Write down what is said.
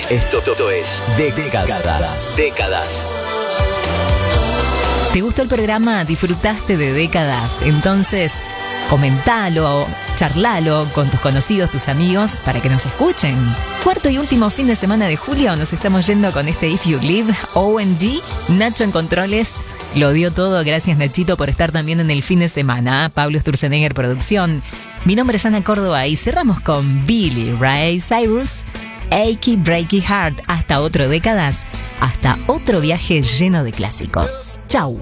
Esto es Décadas. ¿Te gustó el programa? ¿Disfrutaste de Décadas? Entonces, comentalo, charlalo con tus conocidos, tus amigos, para que nos escuchen. Cuarto y último fin de semana de julio nos estamos yendo con este If You Live, OMG. Nacho en controles lo dio todo. Gracias, Nachito, por estar también en el fin de semana. Pablo Sturzenegger, producción. Mi nombre es Ana Córdoba y cerramos con Billy Ray Cyrus, Achy Breaky Heart. Hasta otro Décadas, hasta otro viaje lleno de clásicos. Chau.